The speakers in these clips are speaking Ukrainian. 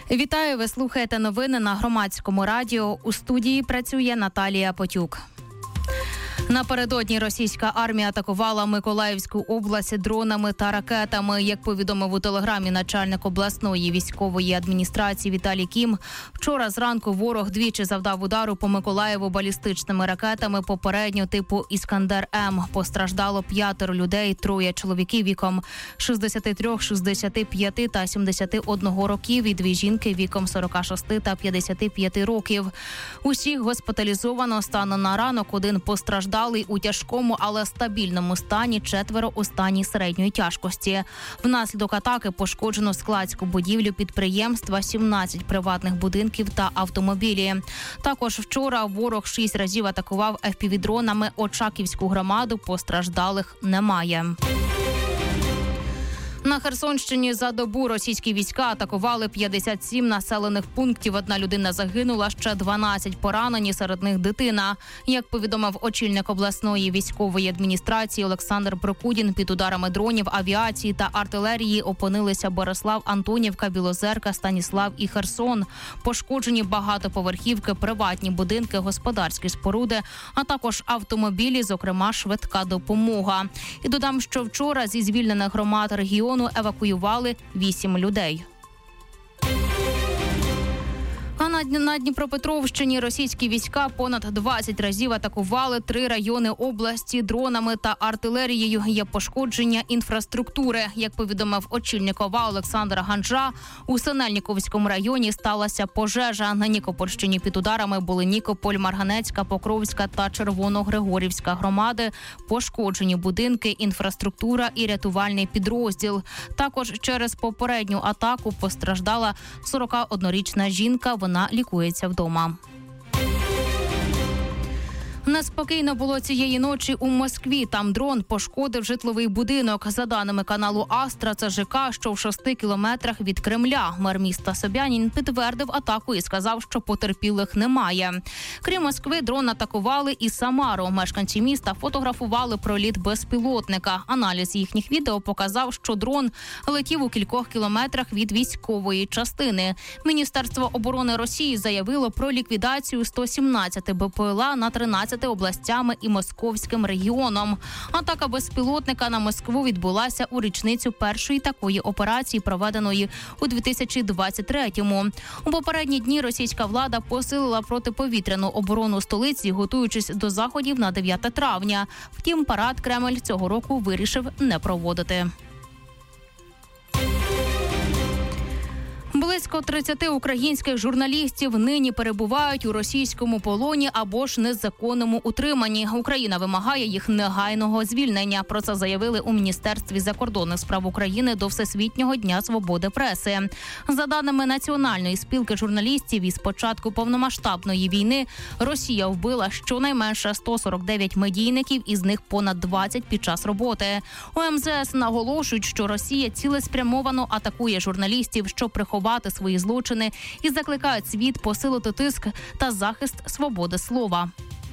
Вітаю, ви слухаєте новини на Громадському радіо. У студії працює Наталія Потюк. Напередодні російська армія атакувала Миколаївську область дронами та ракетами. Як повідомив у телеграмі начальник обласної військової адміністрації Віталій Кім, вчора зранку ворог двічі завдав удару по Миколаєву балістичними ракетами попередньо типу «Іскандер-М». Постраждало 5 людей, 3 чоловіків віком 63, 65 та 71 років і 2 жінки віком 46 та 55 років. Усіх госпіталізовано. Станом на ранок 1 постраждалий у тяжкому, але стабільному стані, 4 у стані середньої тяжкості. Внаслідок атаки пошкоджено складську будівлю підприємства, 17 приватних будинків та автомобілі. Також вчора ворог 6 разів атакував FPV-дронами Очаківську громаду, постраждалих немає. На Херсонщині за добу російські війська атакували 57 населених пунктів. 1 людина загинула, ще 12 поранені, серед них дитина. Як повідомив очільник обласної військової адміністрації Олександр Прокудін, під ударами дронів, авіації та артилерії опинилися Борислав, Антонівка, Білозерка, Станіслав і Херсон. Пошкоджені багатоповерхівки, приватні будинки, господарські споруди, а також автомобілі, зокрема швидка допомога. І додам, що вчора зі звільнених громад регіону евакуювали 8 людей. А на Дніпропетровщині російські війська понад 20 разів атакували 3 райони області дронами та артилерією. Є пошкодження інфраструктури. Як повідомив очільник ОВА Олександр Ганжа, у Синельниковському районі сталася пожежа. На Нікопольщині під ударами були Нікополь, Марганецька, Покровська та Червоногригорівська громади. Пошкоджені будинки, інфраструктура і рятувальний підрозділ. Також через попередню атаку постраждала 41-річна жінка. Вона лікується вдома. Неспокійно було цієї ночі у Москві. Там дрон пошкодив житловий будинок. За даними каналу «Астра», це ЖК, що в 6 кілометрах від Кремля. Мер міста Собянін підтвердив атаку і сказав, що потерпілих немає. Крім Москви, дрон атакували і Самару. Мешканці міста фотографували проліт безпілотника. Аналіз їхніх відео показав, що дрон летів у кількох кілометрах від військової частини. Міністерство оборони Росії заявило про ліквідацію 117 БПЛА на 13 областями і Московським регіоном. Атака безпілотника на Москву відбулася у річницю першої такої операції, проведеної у 2023-му. У попередні дні російська влада посилила протиповітряну оборону столиці, готуючись до заходів на 9 травня. Втім, парад Кремль цього року вирішив не проводити. Близько 30 українських журналістів нині перебувають у російському полоні або ж незаконному утриманні. Україна вимагає їх негайного звільнення. Про це заявили у Міністерстві закордонних справ України до Всесвітнього дня свободи преси. За даними Національної спілки журналістів, із початку повномасштабної війни Росія вбила щонайменше 149 медійників, із них понад 20 під час роботи. У МЗС наголошують, що Росія цілеспрямовано атакує журналістів, щоб приховати свої злочини, і закликають світ посилити тиск та захист свободи слова.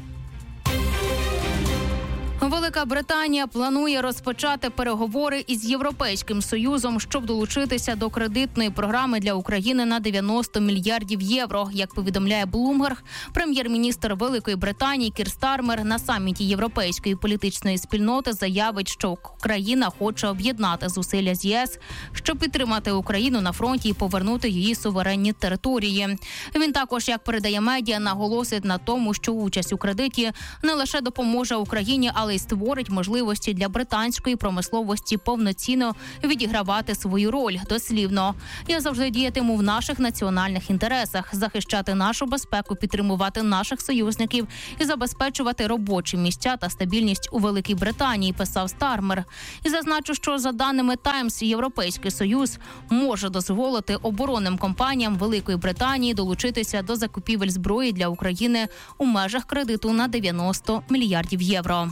Велика Британія планує розпочати переговори із Європейським Союзом, щоб долучитися до кредитної програми для України на 90 мільярдів євро. Як повідомляє Bloomberg, прем'єр-міністр Великої Британії Кір Стармер на саміті Європейської політичної спільноти заявить, що країна хоче об'єднати зусилля з ЄС, щоб підтримати Україну на фронті і повернути її суверенні території. Він також, як передає медіа, наголосить на тому, що участь у кредиті не лише допоможе Україні, але й створить можливості для британської промисловості повноцінно відігравати свою роль. Дослівно: «Я завжди діятиму в наших національних інтересах, захищати нашу безпеку, підтримувати наших союзників і забезпечувати робочі місця та стабільність у Великій Британії», писав Стармер. І зазначу, що за даними Таймс, Європейський Союз може дозволити оборонним компаніям Великої Британії долучитися до закупівель зброї для України у межах кредиту на 90 мільярдів євро.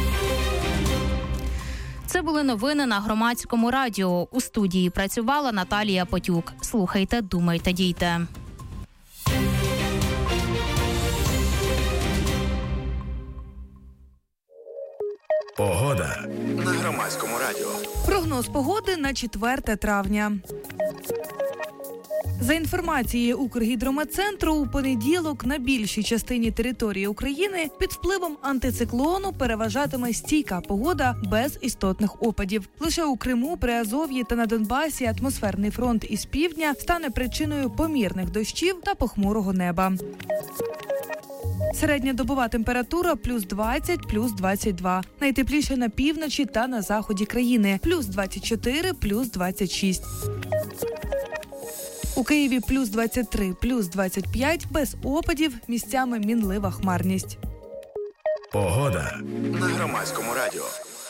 Це були новини на Громадському радіо. У студії працювала Наталія Потюк. Слухайте, думайте, дійте. Погода на Громадському радіо. Прогноз погоди на 4 травня. За інформацією Укргідрометцентру, у понеділок на більшій частині території України під впливом антициклону переважатиме стійка погода без істотних опадів. Лише у Криму, Приазов'ї та на Донбасі атмосферний фронт із півдня стане причиною помірних дощів та похмурого неба. Середньодобова температура плюс 20, плюс 22. Найтепліше на півночі та на заході країни. Плюс 24, плюс 26. У Києві плюс 23, плюс 25, без опадів, місцями мінлива хмарність. Погода на Громадському радіо.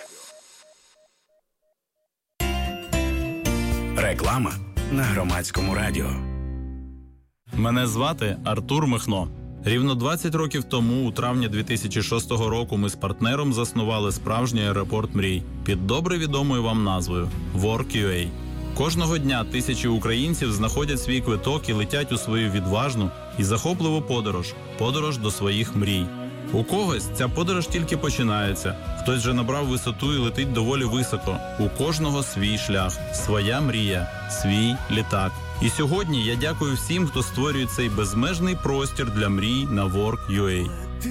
Реклама на Громадському радіо. Мене звати Артур Михно. Рівно 20 років тому, у травні 2006 року, ми з партнером заснували справжній аеропорт мрій під добре відомою вам назвою Work.ua. Кожного дня тисячі українців знаходять свій квиток і летять у свою відважну і захопливу подорож до своїх мрій. У когось ця подорож тільки починається, хтось вже набрав висоту і летить доволі високо. У кожного свій шлях, своя мрія, свій літак. І сьогодні я дякую всім, хто створює цей безмежний простір для мрій на Work.ua.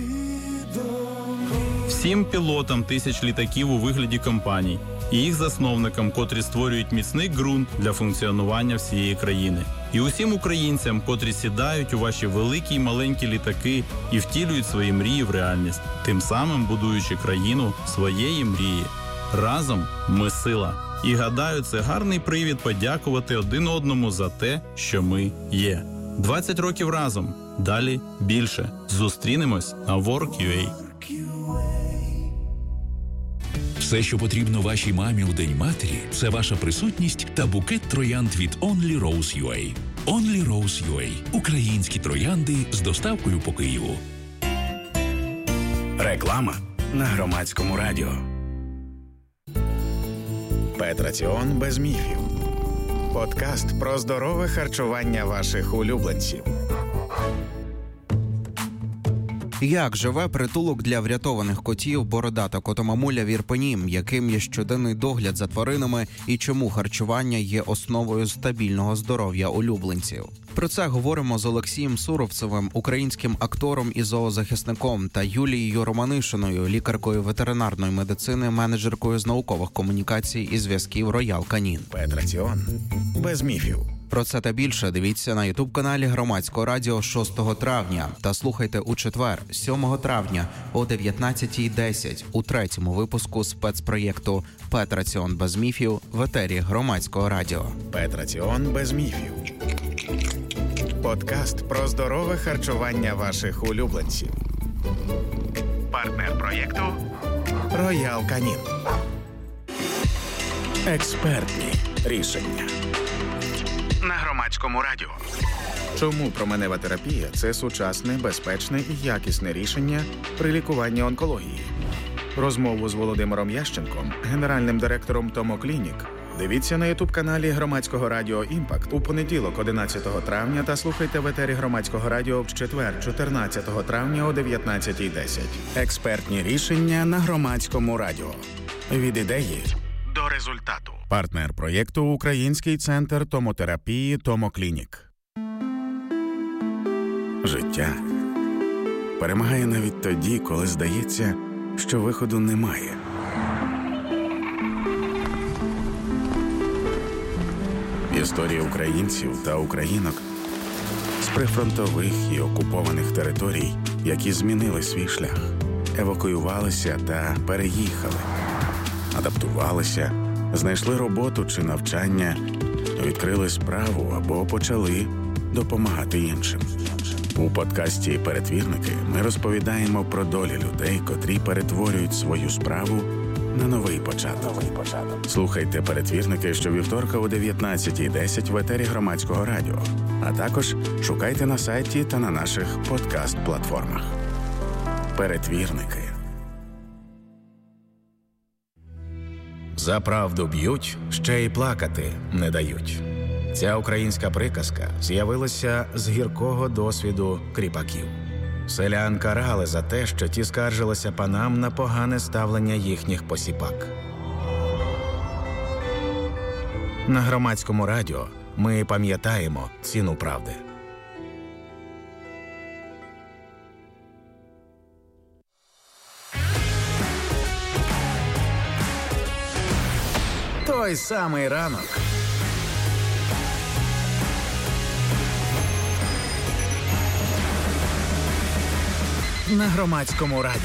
Всім пілотам тисяч літаків у вигляді компаній і їх засновникам, котрі створюють міцний ґрунт для функціонування всієї країни. І усім українцям, котрі сідають у ваші великі й маленькі літаки і втілюють свої мрії в реальність, тим самим будуючи країну своєї мрії. Разом ми сила. І гадаю, це гарний привід подякувати один одному за те, що ми є. 20 років разом. Далі більше. Зустрінемось на Work.ua. Все, що потрібно вашій мамі у День матері, це ваша присутність та букет троянд від Only Rose.ua. Only Rose.ua. Українські троянди з доставкою по Києву. Реклама на Громадському радіо. Петраціон без міфів. Подкаст про здорове харчування ваших улюбленців. Як живе притулок для врятованих котів «Бородата котомамуля» в Ірпені, яким є щоденний догляд за тваринами і чому харчування є основою стабільного здоров'я улюбленців? Про це говоримо з Олексієм Суровцевим, українським актором і зоозахисником, та Юлією Романишиною, лікаркою ветеринарної медицини, менеджеркою з наукових комунікацій і зв'язків Роял Канін. Петраціон без міфів. Про це та більше дивіться на ютуб-каналі Громадського радіо 6 травня та слухайте у четвер, 7 травня о 19:10 у третьому випуску спецпроєкту «Петраціон без міфів» в етері Громадського радіо. Петраціон без міфів. Подкаст про здорове харчування ваших улюбленців. Партнер проєкту Роял Канін. Експертні рішення. На Громадському радіо. Чому променева терапія – це сучасне, безпечне і якісне рішення при лікуванні онкології? Розмову з Володимиром Ященком, генеральним директором Томоклінік, дивіться на ютуб-каналі Громадського радіо «Імпакт» у понеділок 11 травня та слухайте в етері Громадського радіо в четвер 14 травня о 19:10. Експертні рішення на Громадському радіо. Від ідеї до результату. Партнер проєкту – Український центр томотерапії «Томоклінік». Життя перемагає навіть тоді, коли здається, що виходу немає. Історія українців та українок з прифронтових і окупованих територій, які змінили свій шлях, евакуювалися та переїхали, адаптувалися, знайшли роботу чи навчання, відкрили справу або почали допомагати іншим. У подкасті «Перетвірники» ми розповідаємо про долі людей, котрі перетворюють свою справу на новий початок. Слухайте «Перетвірники» щовівторка о 19:10 в етері Громадського радіо, а також шукайте на сайті та на наших подкаст-платформах. «Перетвірники». За правду б'ють, ще й плакати не дають. Ця українська приказка з'явилася з гіркого досвіду кріпаків. Селян карали за те, що ті скаржилися панам на погане ставлення їхніх посіпак. На Громадському радіо Ми пам'ятаємо ціну правди. Той самий ранок. На Громадському радіо.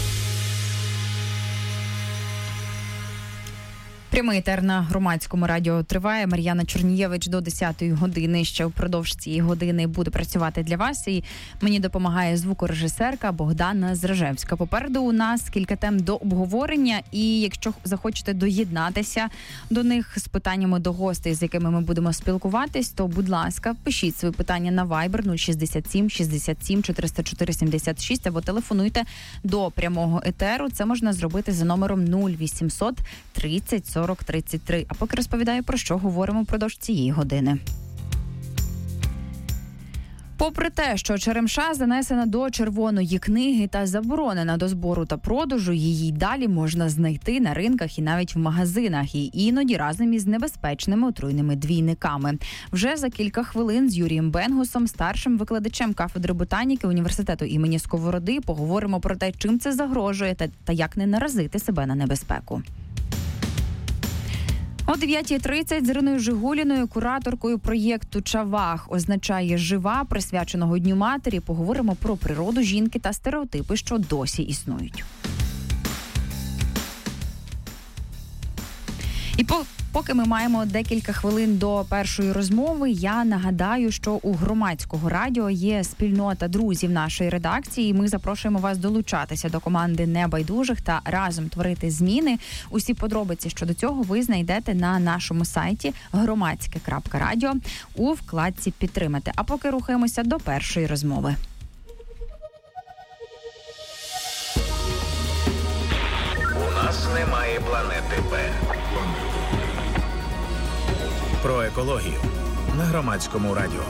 Прямий етер на Громадському радіо триває. Мар'яна Чорнієвич до 10-ї години. Ще впродовж цієї години буде працювати для вас. І мені допомагає звукорежисерка Богдана Зражевська. Попереду у нас кілька тем до обговорення. І якщо захочете доєднатися до них з питаннями до гостей, з якими ми будемо спілкуватись, то, будь ласка, пишіть свої питання на Viber 067 67 404 76 або телефонуйте до прямого етеру. Це можна зробити за номером 0800 30 40 33. А поки розповідаю, про що говоримо впродовж цієї години. Попри те, що черемша занесена до червоної книги та заборонена до збору та продажу, її далі можна знайти на ринках і навіть в магазинах, і іноді разом із небезпечними отруйними двійниками. Вже за кілька хвилин з Юрієм Бенгусом, старшим викладачем кафедри ботаніки університету імені Сковороди, поговоримо про те, чим це загрожує та як не наразити себе на небезпеку. О 9:30 з Іриною Жигуліною, кураторкою проєкту «Чавах» означає «Жива», присвяченого Дню матері, поговоримо про природу жінки та стереотипи, що досі існують. І поки ми маємо декілька хвилин до першої розмови, я нагадаю, що у Громадського радіо є спільнота друзів нашої редакції, і ми запрошуємо вас долучатися до команди небайдужих та разом творити зміни. Усі подробиці щодо цього ви знайдете на нашому сайті громадське.радіо у вкладці «Підтримати». А поки рухаємося до першої розмови. У нас немає планети Б. Про екологію на Громадському радіо.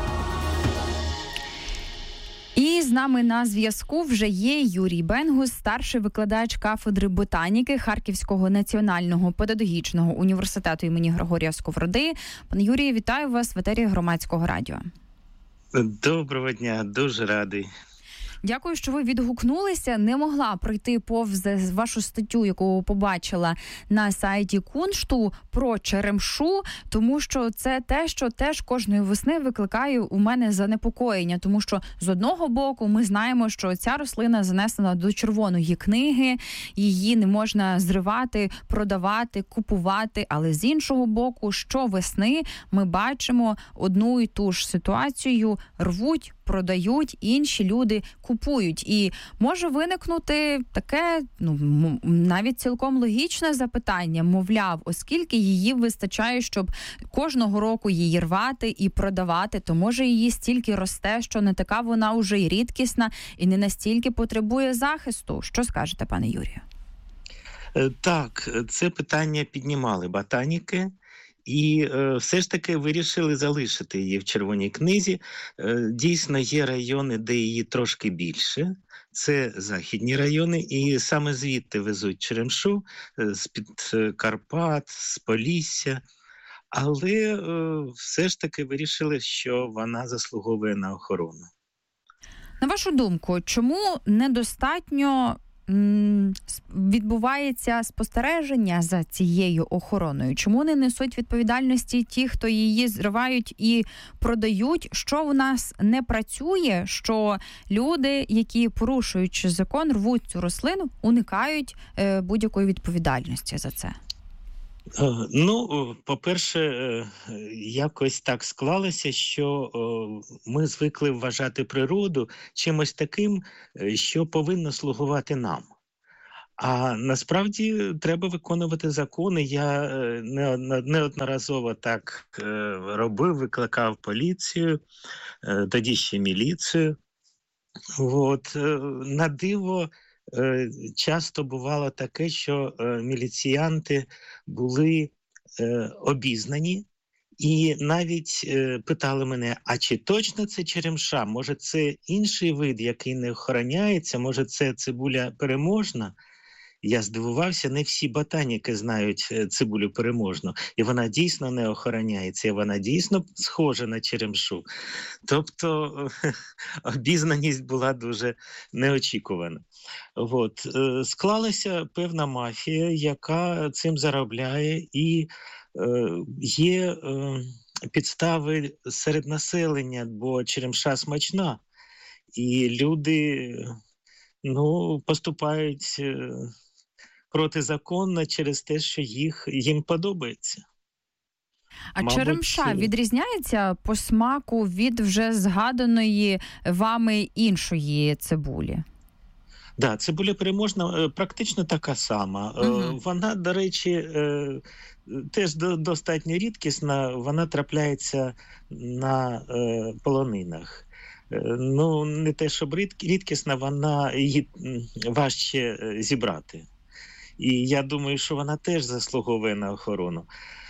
І з нами на зв'язку вже є Юрій Бенгус, старший викладач кафедри ботаніки Харківського національного педагогічного університету імені Григорія Сковороди. Пане Юрію, вітаю вас в етері Громадського радіо. Доброго дня, дуже радий. Дякую, що ви відгукнулися. Не могла пройти повз вашу статтю, яку побачила на сайті Куншту про черемшу, тому що це те, що теж кожної весни викликає у мене занепокоєння, тому що з одного боку ми знаємо, що ця рослина занесена до червоної книги, її не можна зривати, продавати, купувати, але з іншого боку, щовесни ми бачимо одну і ту ж ситуацію, рвуть, продають, інші люди купують. І може виникнути таке, навіть цілком логічне запитання, мовляв, оскільки її вистачає, щоб кожного року її рвати і продавати, то може її стільки росте, що не така вона уже й рідкісна і не настільки потребує захисту. Що скажете, пане Юрію? Так, це питання піднімали ботаніки. І все ж таки вирішили залишити її в червоній книзі. Дійсно, є райони, де її трошки більше. Це західні райони, і саме звідти везуть черемшу, з-під Карпат, з Полісся. Але все ж таки вирішили, що вона заслуговує на охорону. На вашу думку, чому недостатньо відбувається спостереження за цією охороною? Чому не несуть відповідальності ті, хто її зривають і продають? Що в нас не працює, що люди, які порушуючи закон, рвуть цю рослину, уникають будь-якої відповідальності за це? По-перше, якось так склалося, що ми звикли вважати природу чимось таким, що повинно слугувати нам. А насправді треба виконувати закони. Я неодноразово так робив, викликав поліцію, тоді ще міліцію. На диво, часто бувало таке, що міліціянти були обізнані і навіть питали мене, а чи точно це черемша? Може це інший вид, який не охороняється? Може це цибуля переможна? я здивувався, не всі ботаніки знають цибулю переможну. І вона дійсно не охороняється, і вона дійсно схожа на черемшу. Тобто обізнаність була дуже неочікувана. От. Склалася певна мафія, яка цим заробляє, і є підстави серед населення, бо черемша смачна, і люди поступають протизаконно через те, що їм подобається. А черемша відрізняється по смаку від вже згаданої вами іншої цибулі? Да, цибуля переможна практично така сама. Вона, до речі, теж достатньо рідкісна, вона трапляється на полонинах. Не те, щоб рідкісна, її важче зібрати. І я думаю, що вона теж заслуговує на охорону.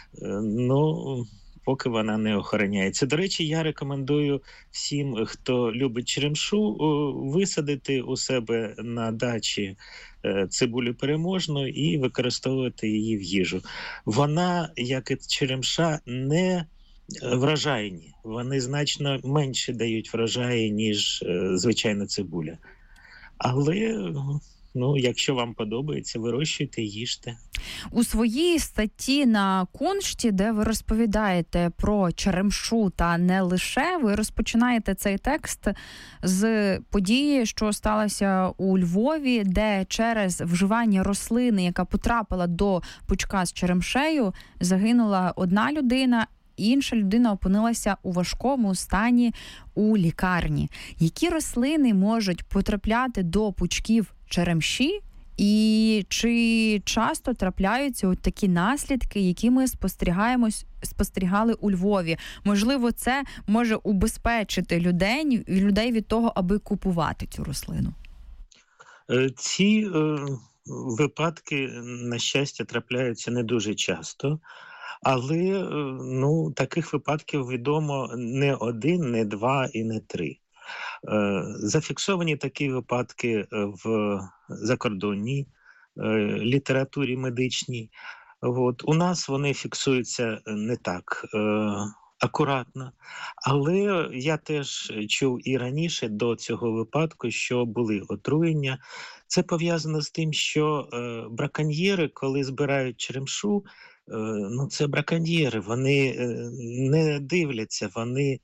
Поки вона не охороняється. До речі, я рекомендую всім, хто любить черемшу, висадити у себе на дачі цибулю переможну і використовувати її в їжу. Вона, як і черемша, не врожайні. Вони значно менше дають врожаї, ніж звичайна цибуля. Але якщо вам подобається, вирощуйте, їжте. У своїй статті на Куншті, де ви розповідаєте про черемшу та не лише, ви розпочинаєте цей текст з події, що сталося у Львові, де через вживання рослини, яка потрапила до пучка з черемшею, загинула одна людина, інша людина опинилася у важкому стані у лікарні. Які рослини можуть потрапляти до пучків черемші? І чи часто трапляються такі наслідки, які ми спостерігали у Львові? Можливо, це може убезпечити людей від того, аби купувати цю рослину? Ці випадки, на щастя, трапляються не дуже часто. Але таких випадків відомо не один, не два і не три. Зафіксовані такі випадки в закордонній літературі медичній. У нас вони фіксуються не так акуратно. Але я теж чув і раніше до цього випадку, що були отруєння. Це пов'язано з тим, що браконьєри, коли збирають черемшу, це браконьєри, вони не дивляться, вони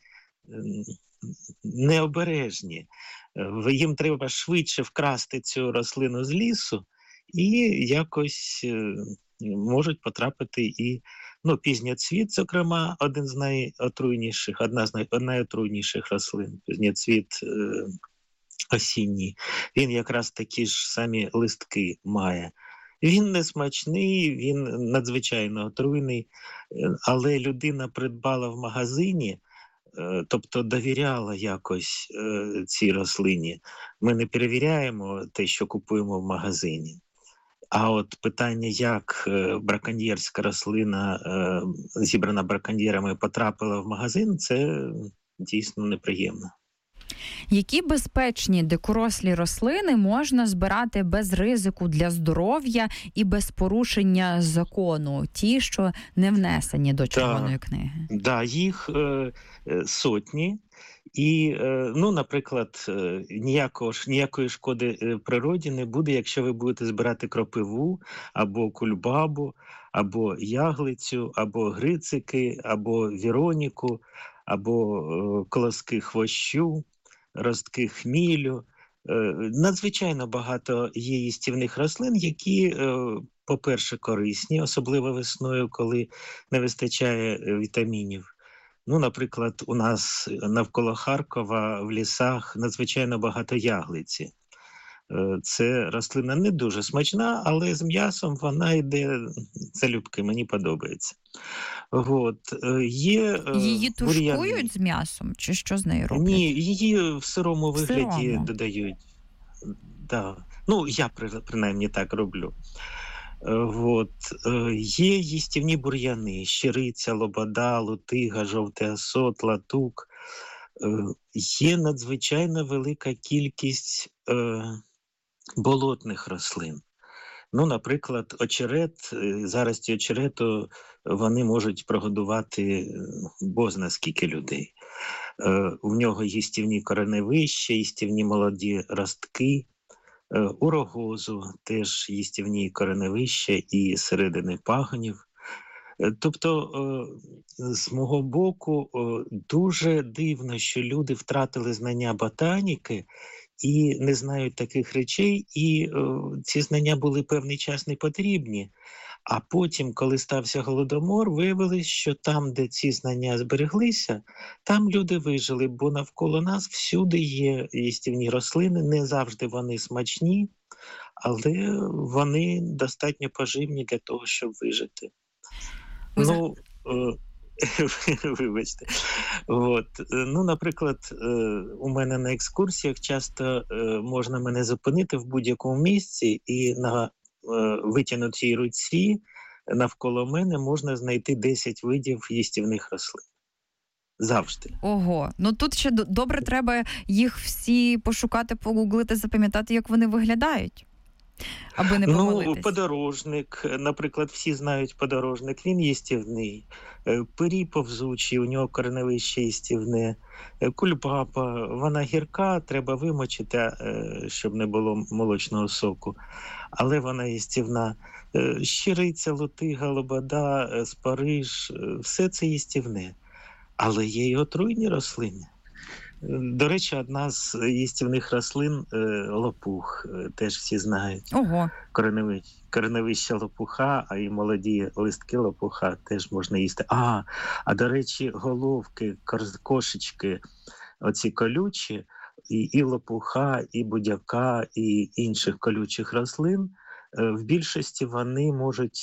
необережні. Їм треба швидше вкрасти цю рослину з лісу і якось можуть потрапити і пізньоцвіт, зокрема, одна з найотруйніших рослин, пізньоцвіт осінній. Він якраз такі ж самі листки має. Він не смачний, він надзвичайно отруйний, але людина придбала в магазині, тобто довіряла якось цій рослині. Ми не перевіряємо те, що купуємо в магазині. А от питання, як браконьєрська рослина, зібрана браконьєрами, потрапила в магазин, це дійсно неприємно. Які безпечні дикорослі рослини можна збирати без ризику для здоров'я і без порушення закону? Ті, що не внесені до Червоної книги. Так, їх сотні. І, наприклад, ніякої шкоди природі не буде, якщо ви будете збирати кропиву, або кульбабу, або яглицю, або грицики, або віроніку, або колоски хвощу, ростки хмілю. Надзвичайно багато є їстівних рослин, які, по-перше, корисні, особливо весною, коли не вистачає вітамінів. Наприклад, у нас навколо Харкова в лісах надзвичайно багато яглиці. Це рослина не дуже смачна, але з м'ясом вона йде залюбки, мені подобається. Її тушкують з м'ясом? Чи що з нею роблять? Ні, її в сирому вигляді додають. Да. Я принаймні так роблю. Є їстівні бур'яни: щириця, лобода, лутига, жовтий осот, латук. Є надзвичайно велика кількість болотних рослин. Ну, наприклад, очерет, зарості очерету, вони можуть прогодувати бозна скільки людей. У нього їстівні кореневища, їстівні молоді ростки, у рогозу теж їстівні кореневища і середини пагонів. Тобто, з мого боку, дуже дивно, що люди втратили знання ботаніки і не знають таких речей, і ці знання були певний час не потрібні. А потім, коли стався Голодомор, виявилось, що там, де ці знання збереглися, там люди вижили, бо навколо нас всюди є їстівні рослини, не завжди вони смачні, але вони достатньо поживні для того, щоб вижити. Ну, вибачте. От. Ну, наприклад, у мене на екскурсіях часто можна мене зупинити в будь-якому місці, і на витягнутій руці навколо мене можна знайти 10 видів їстівних рослин. Завжди. Ого, ну тут ще добре треба їх всі пошукати, погуглити, запам'ятати, як вони виглядають. Аби не помилитись. Ну, подорожник, наприклад, всі знають подорожник, він їстівний. Пирій повзучий, у нього кореневище їстівне. Кульбаба, вона гірка, треба вимочити, щоб не було молочного соку. Але вона їстівна. Щириця, лутига, лобода, спариж, все це їстівне. Але є й отруйні рослини. До речі, одна з їстівних рослин – лопух, теж всі знають. Ого. Кореневище лопуха, а і молоді листки лопуха теж можна їсти. А до речі, головки, кошечки, оці колючі, і лопуха, і будяка, і інших колючих рослин, в більшості вони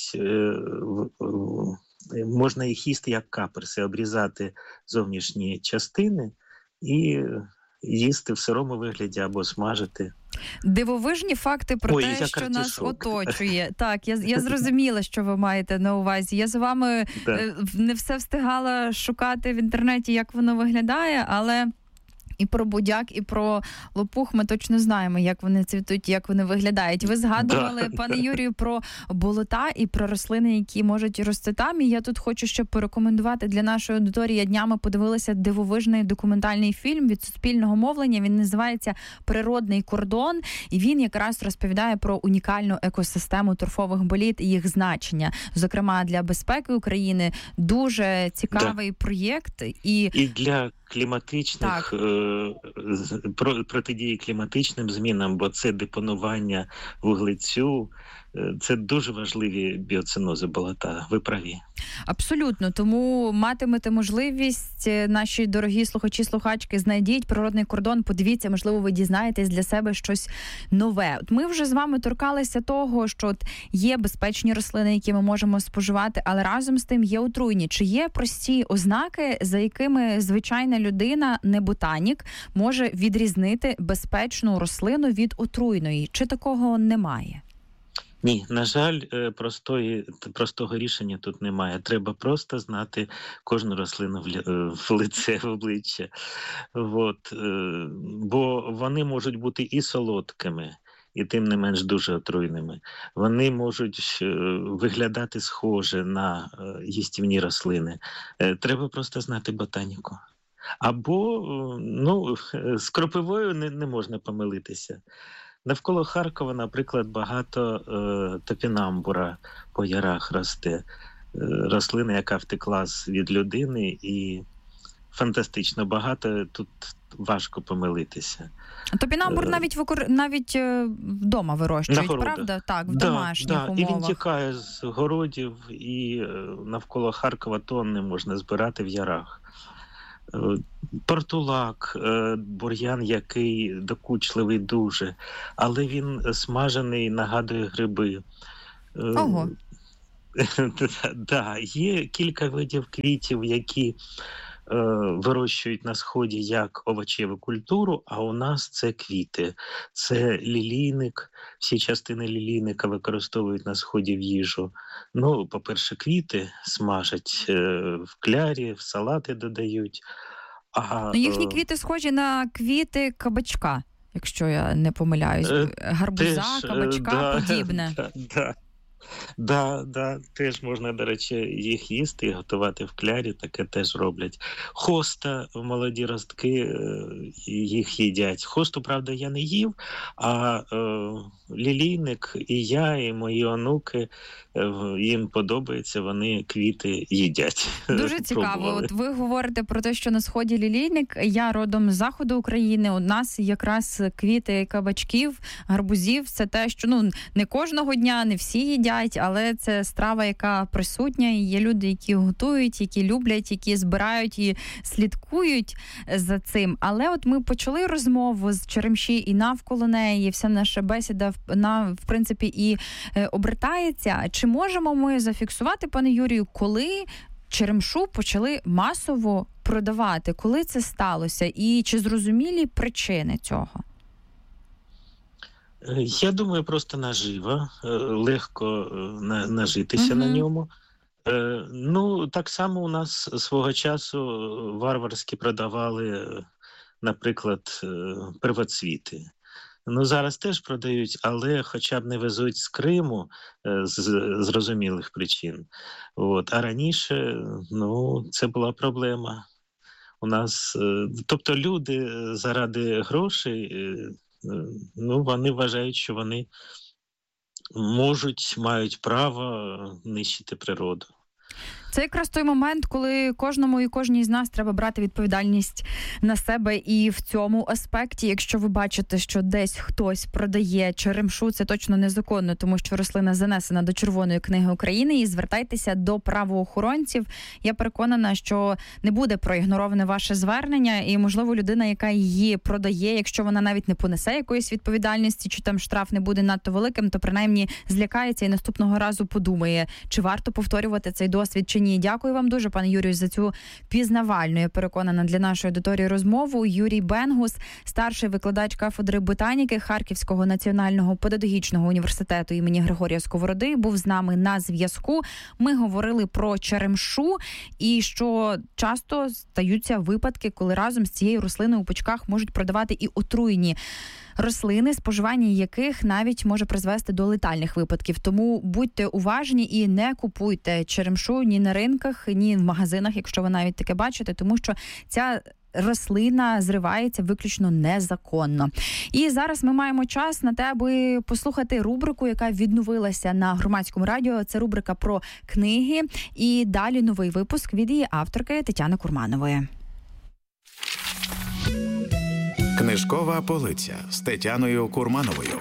можна їх їсти як каперси, обрізати зовнішні частини і їсти в сирому вигляді або смажити. Дивовижні факти про те, що нас оточує. Так, я зрозуміла, що ви маєте на увазі. Я з вами не все встигала шукати в інтернеті, як воно виглядає, але і про будяк, і про лопух ми точно знаємо, як вони цвітуть, як вони виглядають. Ви згадували, пане Юрію, про болота і про рослини, які можуть рости там. І я тут хочу ще порекомендувати для нашої аудиторії. Я днями подивилася дивовижний документальний фільм від Суспільного мовлення. Він називається «Природний кордон». І він якраз розповідає про унікальну екосистему торфових боліт і їх значення. Зокрема, для безпеки України дуже цікавий проєкт. І для кліматичних, протидії кліматичним змінам, бо це депонування вуглецю, це дуже важливі біоцинози болота. Ви праві. Абсолютно. Тому матимете можливість, наші дорогі слухачі-слухачки, знайдіть «Природний кордон», подивіться, можливо, ви дізнаєтесь для себе щось нове. От ми вже з вами торкалися того, що є безпечні рослини, які ми можемо споживати, але разом з тим є отруйні. Чи є прості ознаки, за якими звичайна людина, не ботанік, може відрізнити безпечну рослину від отруйної? Чи такого немає? Ні, на жаль, простого рішення тут немає. Треба просто знати кожну рослину в лице, в обличчя. Бо вони можуть бути і солодкими, і тим не менш дуже отруйними. Вони можуть виглядати схоже на їстівні рослини. Треба просто знати ботаніку. Або, з кропивою не можна помилитися. Навколо Харкова, наприклад, багато топінамбура по ярах росте. Рослина, яка втекла від людини, і фантастично багато, тут важко помилитися. Топінамбур навіть вдома вирощують, правда? Так, в домашніх умовах. І він тікає з городів, і навколо Харкова тонни можна збирати в ярах. Портулак, бур'ян, який докучливий дуже, але він смажений, нагадує гриби. Ого. Є кілька видів квітів, які вирощують на Сході як овочеву культуру, а у нас це квіти. Це лілійник, всі частини лілійника використовують на Сході в їжу. По-перше, квіти смажать в клярі, в салати додають. Їхні квіти схожі на квіти кабачка. якщо я не помиляюсь. Гарбуза, кабачка, подібне. Да, теж можна, до речі, їх їсти і готувати в клярі, таке теж роблять. Хоста, молоді ростки, їх їдять. Хосту, правда, я не їв, а лілійник і я, і мої онуки, їм подобається, вони квіти їдять. Дуже цікаво. От ви говорите про те, що на сході лілійник. Я родом з заходу України. У нас якраз квіти кабачків, гарбузів. Це те, що не кожного дня, не всі їдять, але це страва, яка присутня. І є люди, які готують, які люблять, які збирають і слідкують за цим. Але от ми почали розмову з черемші і навколо неї. Вся наша бесіда, в принципі, і обертається. Чи можемо ми зафіксувати, пане Юрію, коли черемшу почали масово продавати? Коли це сталося? І чи зрозумілі причини цього? Я думаю, просто нажива. Легко нажитися на ньому. Так само у нас свого часу варварськи продавали, наприклад, первоцвіти. Зараз теж продають, але хоча б не везуть з Криму з зрозумілих причин. А раніше, це була проблема. У нас, тобто люди заради грошей, вони вважають, що вони мають право нищити природу. Це якраз той момент, коли кожному і кожній з нас треба брати відповідальність на себе і в цьому аспекті. Якщо ви бачите, що десь хтось продає черемшу, це точно незаконно, тому що рослина занесена до Червоної книги України, і звертайтеся до правоохоронців. Я переконана, що не буде проігнороване ваше звернення, і, можливо, людина, яка її продає, якщо вона навіть не понесе якоїсь відповідальності, чи там штраф не буде надто великим, то принаймні злякається і наступного разу подумає, чи варто повторювати цей досвід, чи ні. Дякую вам дуже, пане Юрію, за цю пізнавальну, я переконана, для нашої аудиторії розмову. Юрій Бенгус, старший викладач кафедри ботаніки Харківського національного педагогічного університету імені Григорія Сковороди, був з нами на зв'язку. Ми говорили про черемшу і що часто стаються випадки, коли разом з цією рослиною у пучках можуть продавати і отруєні рослини, споживання яких навіть може призвести до летальних випадків. Тому будьте уважні і не купуйте черемшу ні на ринках, ні в магазинах, якщо ви навіть таке бачите, тому що ця рослина зривається виключно незаконно. І зараз ми маємо час на те, аби послухати рубрику, яка відновилася на Громадському радіо. Це рубрика про книги. І далі новий випуск від її авторки Тетяни Курманової. Книжкова полиця з Тетяною Курмановою.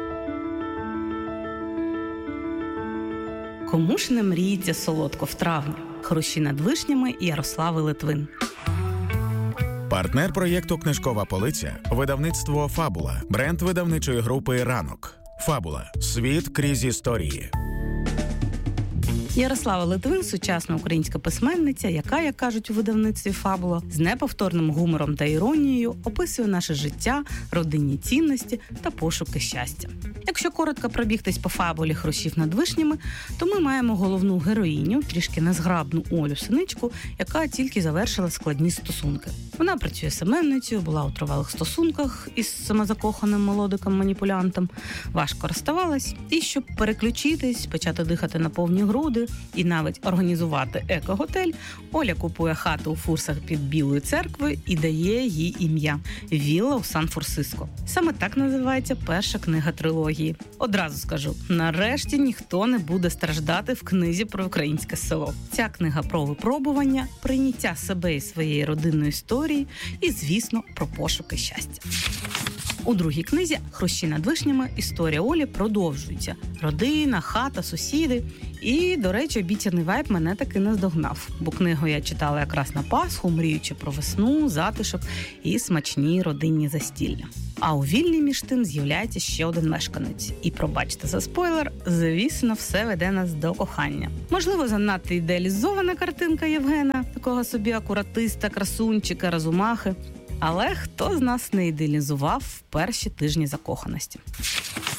Кому ж не мріється солодко в травні? Хрущі над вишнями Ярослави Литвин. Партнер проєкту «Книжкова полиця» – видавництво «Фабула», бренд видавничої групи «Ранок». «Фабула» – світ крізь історії. Ярослава Литвин – сучасна українська письменниця, яка, як кажуть у видавництві «Фабула», з неповторним гумором та іронією описує наше життя, родинні цінності та пошуки щастя. Якщо коротко пробігтись по фабулі «Хрущів над вишнями», то ми маємо головну героїню, трішки незграбну Олю Синичку, яка тільки завершила складні стосунки. Вона працює семенницею, була у тривалих стосунках із самозакоханим молодиком-маніпулянтом, важко розставалась, і щоб переключитись, почати дихати на повні груди і навіть організувати еко-готель, Оля купує хату у Фурсах під Білою церквою і дає їй ім'я – «Вілла у Сан-Франциско». Саме так називається перша книга трилогії. Одразу скажу, нарешті ніхто не буде страждати в книзі про українське село. Ця книга про випробування, прийняття себе і своєї родинної історії і, звісно, про пошуки щастя. У другій книзі «Хрущі над вишнями» історія Олі продовжується. Родина, хата, сусіди. І, до речі, обіцяний вайб мене таки наздогнав. Бо книгу я читала якраз на Пасху, мріючи про весну, затишок і смачні родинні застілля. А у вільні між тим з'являється ще один мешканець. І, пробачте за спойлер, звісно, все веде нас до кохання. Можливо, занадто ідеалізована картинка Євгена, такого собі акуратиста, красунчика, розумахи. Але хто з нас не ідеалізував в перші тижні закоханості?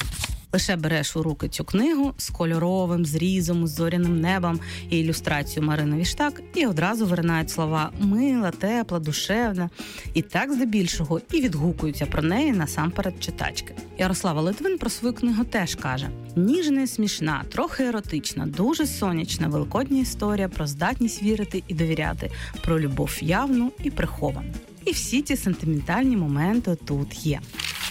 Лише береш у руки цю книгу з кольоровим зрізом, з зоряним небом і ілюстрацією Марини Віштак, і одразу виринають слова «мила», «тепла», «душевна». І так здебільшого і відгукуються про неї насамперед читачки. Ярослава Литвин про свою книгу теж каже: ніжна, смішна, трохи еротична, дуже сонячна, великодня історія про здатність вірити і довіряти, про любов явну і приховану. І всі ці сентиментальні моменти тут є.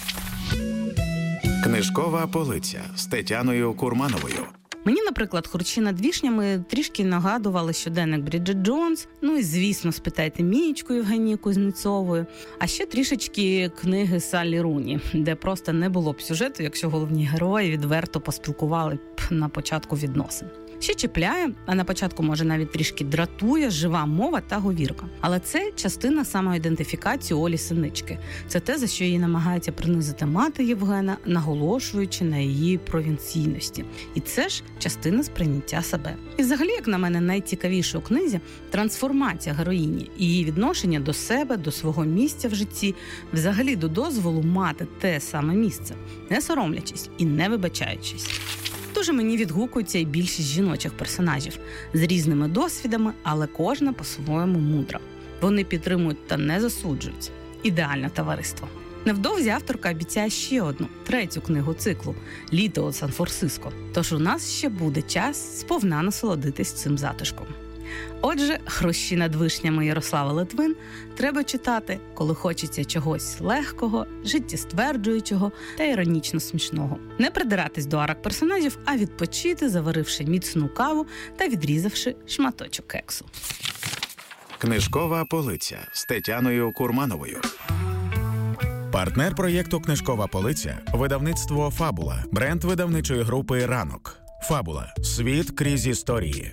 Книжкова полиця з Тетяною Курмановою. Мені, наприклад, «Хурчі над вішнями» трішки нагадували щоденник Бріджит Джонс, ну і, звісно, «Спитайте Мієчку» Євгенії Кузнєцової, а ще трішечки книги Саллі Руні, де просто не було б сюжету, якщо головні герої відверто поспілкували б на початку відносин. Ще чіпляє, а на початку, може, навіть трішки дратує жива мова та говірка. Але це частина самоідентифікації Олі Синички. Це те, за що її намагається принизити мати Євгена, наголошуючи на її провінційності. І це ж частина сприйняття себе. І взагалі, як на мене, найцікавіше у книзі – трансформація героїні і її відношення до себе, до свого місця в житті, взагалі до дозволу мати те саме місце, не соромлячись і не вибачаючись. Дуже мені відгукується і більшість жіночих персонажів з різними досвідами, але кожна по-своєму мудра. Вони підтримують та не засуджують. Ідеальне товариство. Невдовзі авторка обіцяє ще одну, третю книгу циклу «Літо у Сан-Франциско». Тож у нас ще буде час сповна насолодитись цим затишком. Отже, «Хрущі над вишнями» Ярослава Литвин треба читати, коли хочеться чогось легкого, життєстверджуючого та іронічно смішного. Не придиратись до арок персонажів, а відпочити, заваривши міцну каву та відрізавши шматочок кексу. Книжкова полиця з Тетяною Курмановою. Партнер проєкту «Книжкова полиця» – видавництво «Фабула», бренд видавничої групи «Ранок». «Фабула» – світ крізь історії.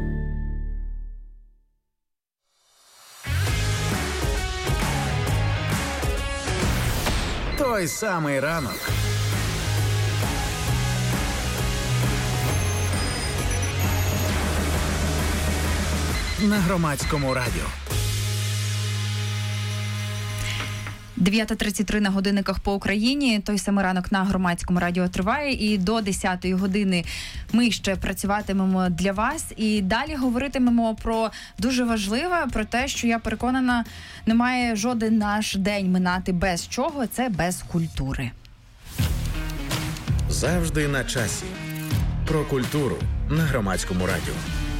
Той самий ранок. На Громадському радіо. 9:33 на годинниках по Україні. Той самий ранок на Громадському радіо триває. І до 10-ї години ми ще працюватимемо для вас. І далі говоритимемо про дуже важливе, про те, що, я переконана, не має жоден наш день минати без чого. Це без культури. Завжди на часі. Про культуру на Громадському радіо.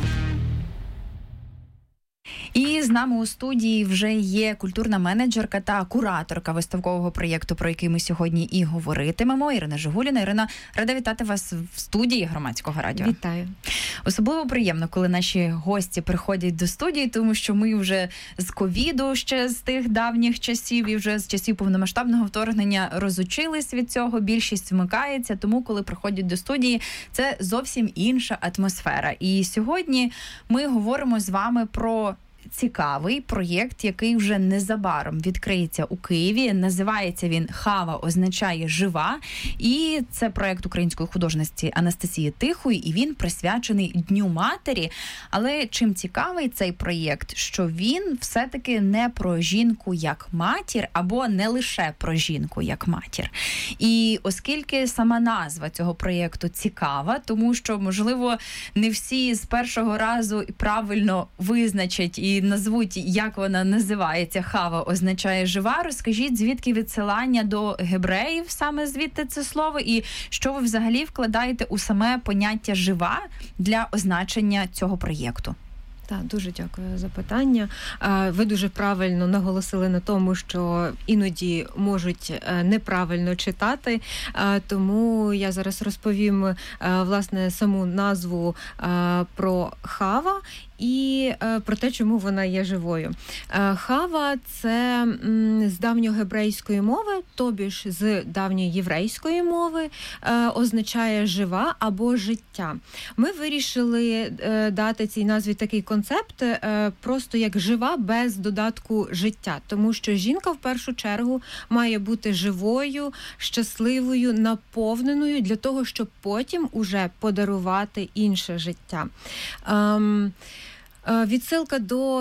І з нами у студії вже є культурна менеджерка та кураторка виставкового проєкту, про який ми сьогодні і говоритимемо. Ірина Жигуліна. Ірина, рада вітати вас в студії Громадського радіо. Вітаю. Особливо приємно, коли наші гості приходять до студії, тому що ми вже з ковіду ще з тих давніх часів і вже з часів повномасштабного вторгнення розучились від цього, більшість вмикається, тому коли приходять до студії, це зовсім інша атмосфера. І сьогодні ми говоримо з вами про цікавий проєкт, який вже незабаром відкриється у Києві. Називається він «Хава означає жива». І це проєкт української художниці Анастасії Тихої, і він присвячений Дню матері. Але чим цікавий цей проєкт, що він все-таки не про жінку як матір, або не лише про жінку як матір. І оскільки сама назва цього проєкту цікава, тому що, можливо, не всі з першого разу правильно визначать і назвуть, як вона називається, «Хава означає жива». Розкажіть, звідки відсилання до гебреїв, саме звідти це слово, і що ви взагалі вкладаєте у саме поняття «жива» для означення цього проєкту? Так, дуже дякую за питання. Ви дуже правильно наголосили на тому, що іноді можуть неправильно читати, тому я зараз розповім, власне, саму назву про Хава і про те, чому вона є живою. Хава – це з давньогебрейської мови, тобі ж з давньої єврейської мови, означає жива або життя. Ми вирішили дати цій назві такий концепт просто як жива без додатку життя, тому що жінка в першу чергу має бути живою, щасливою, наповненою для того, щоб потім уже подарувати інше життя. Відсилка до